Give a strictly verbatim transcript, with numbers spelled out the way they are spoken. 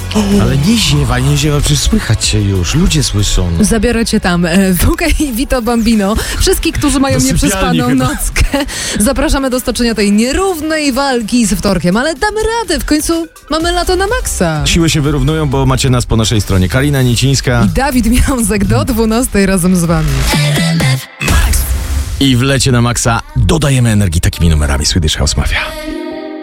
Ale nie ziewaj, nie ziewaj, przecież słychać cię już, ludzie słyszą. Zabiorę cię tam. Wuka i Vito Bambino. Wszystkich, którzy mają Do nieprzespaną sypialni chyba. nockę, zapraszamy do stoczenia tej nierównej walki z wtorkiem. Ale damy radę, w końcu mamy lato na maksa. Siły się wyrównują, bo macie nas po naszej stronie. Karina Nicińska I Dawid Miązek do dwunastej razem z wami. i w lecie na maksa dodajemy energii takimi numerami Swedish House Mafia.